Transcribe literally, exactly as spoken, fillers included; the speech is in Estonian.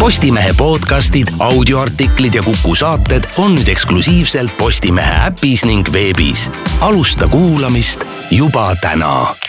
Postimehe podcastid, audioartiklid ja Kuku saated on nüüd eksklusiivselt Postimehe äpis ning veebis. Alusta kuulamist juba täna.